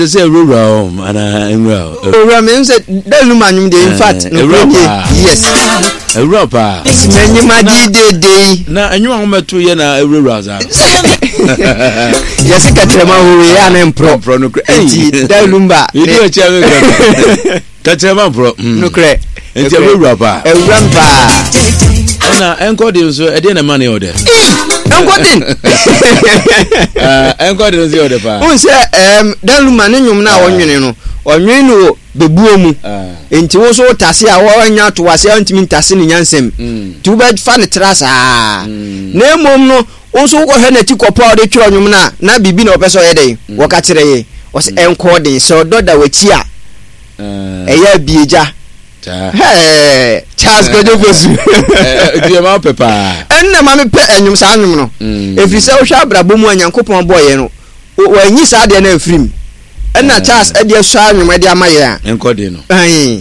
say rural and rural means that Delumanium de in fact yes Europa many madi day na anyu ahoma to ye na rural za yes katrema we an pro no Delumba you do a chawe katrema pro no kre enti Europa na encode so e dey na money order encode so order pa o say Deluma ne nyum na wonwene no onwene no bebuo mu enti wo so tase a wo anya to wase antimi ntase ne nyansem ti wo ba fa ne trasa na emom no wo so wo hwe na ti kopa o de twa onwum na bibi na opeso ye dey wo ka kire ye wo say encode so doda wachi a eya bieja Charles Gojobosu dia ma pepa enna ma me pe enwum sa anwum no efiri se wo hwa abrabo mu anyankopon boye no wo anyi sa de na afrim enna Charles e de so anwum e de amaye a enkode no